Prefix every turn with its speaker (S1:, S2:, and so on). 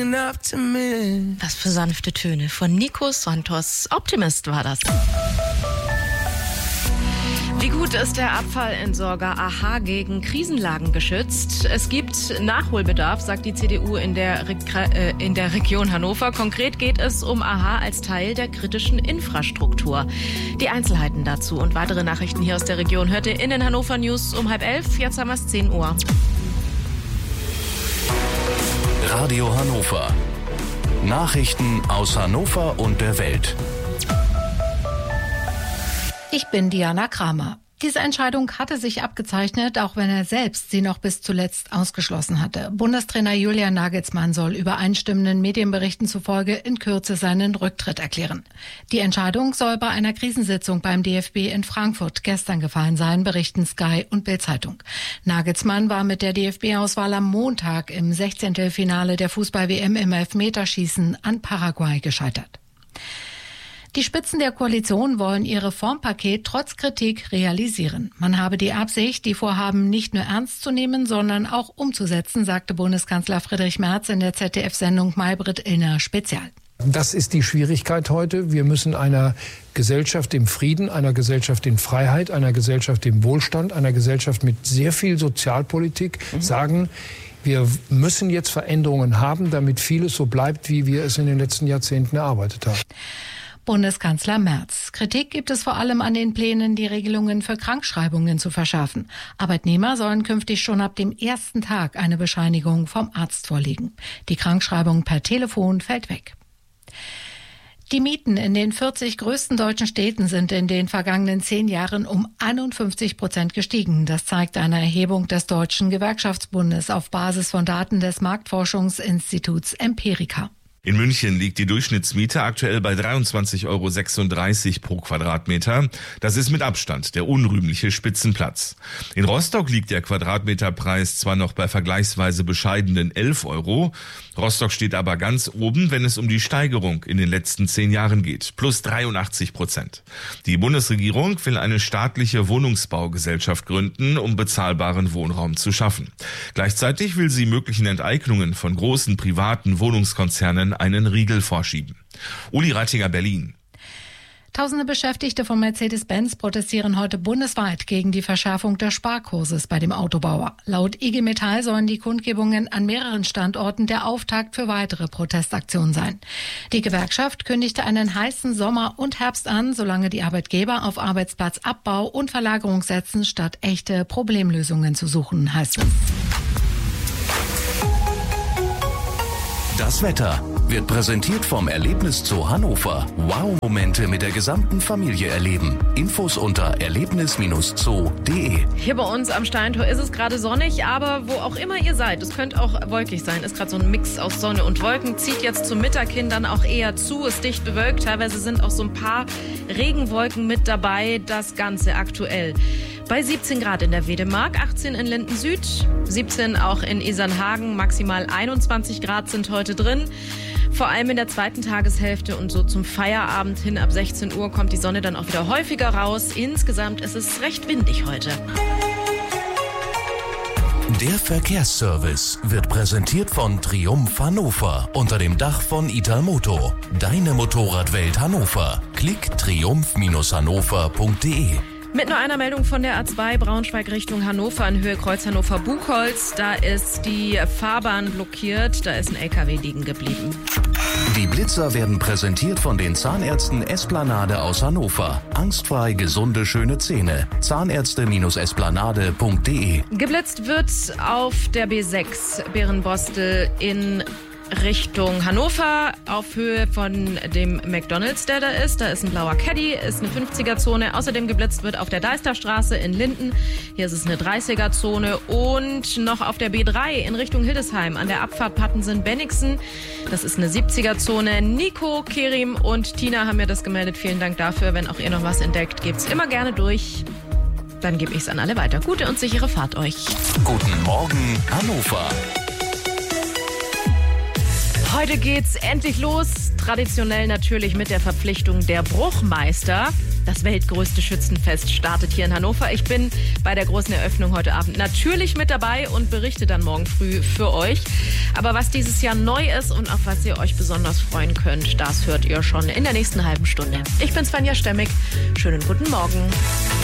S1: enough to miss.
S2: Was für sanfte Töne von Nico Santos. Optimist war das. Wie gut ist der Abfallentsorger AHA gegen Krisenlagen geschützt? Es gibt Nachholbedarf, sagt die CDU in der Region Hannover. Konkret geht es um AHA als Teil der kritischen Infrastruktur. Die Einzelheiten dazu und weitere Nachrichten hier aus der Region hört ihr in den Hannover News um 10:30. Jetzt haben wir es 10 Uhr.
S3: Radio Hannover. Nachrichten aus Hannover und der Welt.
S4: Ich bin Diana Kramer. Diese Entscheidung hatte sich abgezeichnet, auch wenn er selbst sie noch bis zuletzt ausgeschlossen hatte. Bundestrainer Julian Nagelsmann soll übereinstimmenden Medienberichten zufolge in Kürze seinen Rücktritt erklären. Die Entscheidung soll bei einer Krisensitzung beim DFB in Frankfurt gestern gefallen sein, berichten Sky und Bild-Zeitung. Nagelsmann war mit der DFB-Auswahl am Montag im 16. Finale der Fußball-WM im Elfmeterschießen an Paraguay gescheitert. Die Spitzen der Koalition wollen ihr Reformpaket trotz Kritik realisieren. Man habe die Absicht, die Vorhaben nicht nur ernst zu nehmen, sondern auch umzusetzen, sagte Bundeskanzler Friedrich Merz in der ZDF-Sendung Maybrit Illner Spezial.
S5: Das ist die Schwierigkeit heute. Wir müssen einer Gesellschaft im Frieden, einer Gesellschaft in Freiheit, einer Gesellschaft im Wohlstand, einer Gesellschaft mit sehr viel Sozialpolitik sagen, wir müssen jetzt Veränderungen haben, damit vieles so bleibt, wie wir es in den letzten Jahrzehnten erarbeitet haben.
S4: Bundeskanzler Merz. Kritik gibt es vor allem an den Plänen, die Regelungen für Krankschreibungen zu verschärfen. Arbeitnehmer sollen künftig schon ab dem ersten Tag eine Bescheinigung vom Arzt vorlegen. Die Krankschreibung per Telefon fällt weg. Die Mieten in den 40 größten deutschen Städten sind in den vergangenen 10 Jahren um 51% gestiegen. Das zeigt eine Erhebung des Deutschen Gewerkschaftsbundes auf Basis von Daten des Marktforschungsinstituts Empirica.
S6: In München liegt die Durchschnittsmiete aktuell bei 23,36 € pro Quadratmeter. Das ist mit Abstand der unrühmliche Spitzenplatz. In Rostock liegt der Quadratmeterpreis zwar noch bei vergleichsweise bescheidenen 11 €. Rostock steht aber ganz oben, wenn es um die Steigerung in den letzten 10 Jahren geht. Plus 83%. Die Bundesregierung will eine staatliche Wohnungsbaugesellschaft gründen, um bezahlbaren Wohnraum zu schaffen. Gleichzeitig will sie möglichen Enteignungen von großen privaten Wohnungskonzernen einen Riegel vorschieben. Uli Reitinger, Berlin.
S4: Tausende Beschäftigte von Mercedes-Benz protestieren heute bundesweit gegen die Verschärfung des Sparkurses bei dem Autobauer. Laut IG Metall sollen die Kundgebungen an mehreren Standorten der Auftakt für weitere Protestaktionen sein. Die Gewerkschaft kündigte einen heißen Sommer und Herbst an, solange die Arbeitgeber auf Arbeitsplatzabbau und Verlagerung setzen, statt echte Problemlösungen zu suchen, heißt es.
S3: Das Wetter wird präsentiert vom Erlebniszoo Hannover. Wow-Momente mit der gesamten Familie erleben. Infos unter erlebnis-zoo.de.
S2: Hier bei uns am Steintor ist es gerade sonnig, aber wo auch immer ihr seid, es könnte auch wolkig sein, ist gerade so ein Mix aus Sonne und Wolken, zieht jetzt zum Mittag hin dann auch eher zu, ist dicht bewölkt, teilweise sind auch so ein paar Regenwolken mit dabei, das Ganze aktuell bei 17 Grad in der Wedemark, 18 in Linden Süd, 17 auch in Isernhagen, maximal 21 Grad sind heute drin. Vor allem in der zweiten Tageshälfte und so zum Feierabend hin ab 16 Uhr kommt die Sonne dann auch wieder häufiger raus. Insgesamt ist es recht windig heute.
S3: Der Verkehrsservice wird präsentiert von Triumph Hannover unter dem Dach von Italmoto. Deine Motorradwelt Hannover. Klick triumph-hannover.de.
S2: Mit nur einer Meldung von der A2 Braunschweig Richtung Hannover in Höhe Kreuz Hannover-Buchholz. Da ist die Fahrbahn blockiert, da ist ein LKW liegen geblieben.
S3: Die Blitzer werden präsentiert von den Zahnärzten Esplanade aus Hannover. Angstfrei gesunde, schöne Zähne. Zahnärzte-esplanade.de.
S2: Geblitzt wird auf der B6 Berenbostel in Richtung Hannover auf Höhe von dem McDonald's, der da ist. Da ist ein blauer Caddy, ist eine 50er-Zone. Außerdem geblitzt wird auf der Deisterstraße in Linden. Hier ist es eine 30er-Zone. Und noch auf der B3 in Richtung Hildesheim an der Abfahrt Pattensen-Bennigsen. Das ist eine 70er-Zone. Nico, Kerim und Tina haben mir das gemeldet. Vielen Dank dafür. Wenn auch ihr noch was entdeckt, gebt's immer gerne durch. Dann gebe ich es an alle weiter. Gute und sichere Fahrt euch.
S3: Guten Morgen, Hannover.
S2: Heute geht's endlich los. Traditionell natürlich mit der Verpflichtung der Bruchmeister. Das weltgrößte Schützenfest startet hier in Hannover. Ich bin bei der großen Eröffnung heute Abend natürlich mit dabei und berichte dann morgen früh für euch. Aber was dieses Jahr neu ist und auf was ihr euch besonders freuen könnt, das hört ihr schon in der nächsten halben Stunde. Ich bin Svenja Stemmig. Schönen guten Morgen.